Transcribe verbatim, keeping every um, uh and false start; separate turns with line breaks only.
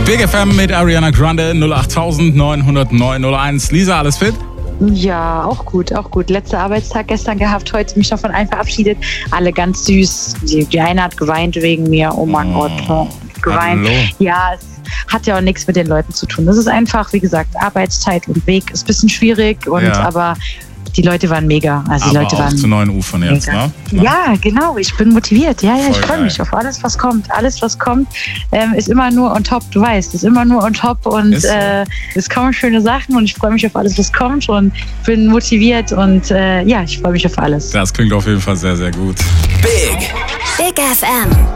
Big F M mit Ariana Grande, null acht neun null neun null eins. Lisa, alles fit?
Ja, auch gut, auch gut. Letzter Arbeitstag gestern gehabt, heute mich noch von allen verabschiedet. Alle ganz süß. Die, die eine hat geweint wegen mir. Oh mein oh, Gott, oh, geweint.
Hallo.
Ja, es hat ja auch nichts mit den Leuten zu tun. Das ist einfach, wie gesagt, Arbeitszeit und Weg ist ein bisschen schwierig. Und
ja.
aber die Leute waren mega. Also die
aber
Leute
auch
waren
zu neuen Ufern jetzt,
mega.
ne?
Ja, genau. Ich bin motiviert. Ja, ja,
Voll
ich freue mich auf alles, was kommt. Alles, was kommt, ähm, ist immer nur on top. Du weißt, ist immer nur on top und
so.
äh, es kommen schöne Sachen und ich freue mich auf alles, was kommt und bin motiviert und äh, ja, ich freue mich auf alles.
Das klingt auf jeden Fall sehr, sehr gut.
Big Big F M.